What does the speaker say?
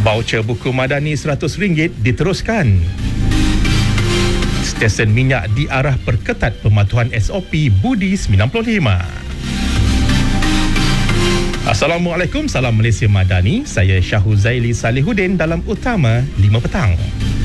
Baucer buku Madani RM100 diteruskan. Stesen minyak diarah perketat pematuhan SOP Budi 95. Assalamualaikum, salam Malaysia Madani. Saya Syahuz Zaili Salihuddin dalam Utama 5 petang.